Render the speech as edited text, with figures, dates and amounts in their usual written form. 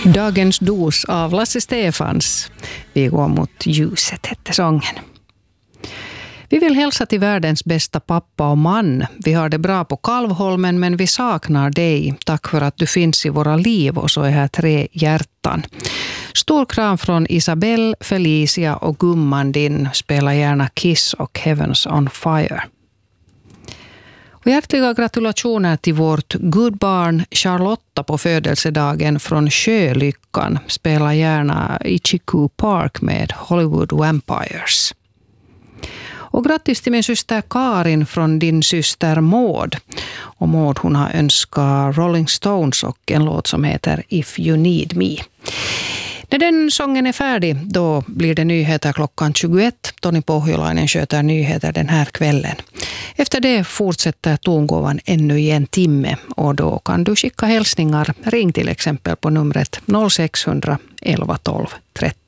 Dagens dos av Lasse Stefans. Vi går mot ljuset, hette sången. Vi vill hälsa till världens bästa pappa och man. Vi har det bra på Kalvholmen, men vi saknar dig. Tack för att du finns i våra liv, och så är här 3 hjärtan. Stor kram från Isabelle, Felicia och gumman din. Spela gärna Kiss och Heavens on Fire. Och hjärtliga gratulationer till vårt gudbarn Charlotta på födelsedagen från Sjölyckan. Spela gärna Ichiku Park med Hollywood Vampires. Och grattis till min syster Karin från din syster Maud. Och Maud, hon har önskat Rolling Stones och en låt som heter If You Need Me. När den sången är färdig, då blir det nyheter klockan 21. Toni Pohjolainen sköter nyheter den här kvällen. Efter det fortsätter tongåvan ännu i en timme, och då kan du skicka hälsningar. Ring till exempel på numret 0600 11 12 30.